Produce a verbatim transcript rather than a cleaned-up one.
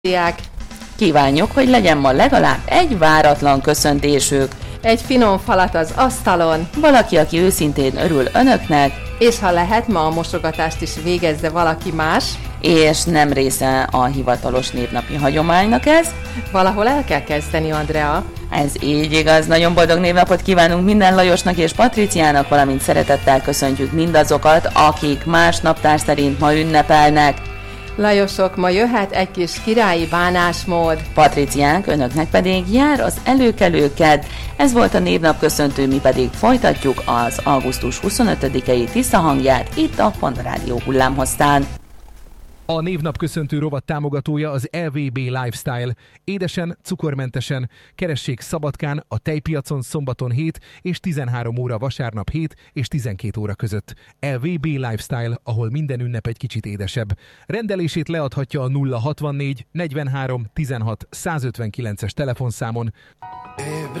Kívánjuk, hogy legyen ma legalább egy váratlan köszöntésük. Egy finom falat az asztalon. Valaki, aki őszintén örül önöknek. És ha lehet, ma a mosogatást is végezze valaki más. És nem része a hivatalos névnapi hagyománynak ez. Valahol el kell kezdeni, Andrea. Ez így igaz, nagyon boldog névnapot kívánunk minden Lajosnak és Patriciának, valamint szeretettel köszöntjük mindazokat, akik más naptár szerint ma ünnepelnek. Lajosok, ma jöhet egy kis királyi bánásmód. Patriciánk, önöknek pedig jár az előkelő kedd. Ez volt a névnap köszöntő, mi pedig folytatjuk az augusztus huszonötödikei Tisza hangját itt a Panda Rádió hullámhosszán. A névnap köszöntő rovat támogatója az el vé bé Lifestyle. Édesen, cukormentesen. Keressék Szabadkán, a tejpiacon szombaton hét és tizenhárom óra, vasárnap hét és tizenkét óra között. el vé bé Lifestyle, ahol minden ünnep egy kicsit édesebb. Rendelését leadhatja a nulla hatvannégy negyvenhárom tizenhat százötvenkilences telefonszámon.